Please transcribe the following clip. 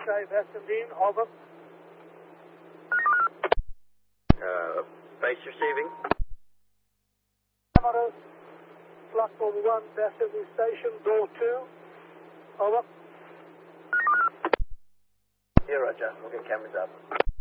Dave Essendine, over. Base receiving. Cameras, platform 1, Bassington Station, door 2, over. Yeah, Roger. We'll get cameras up.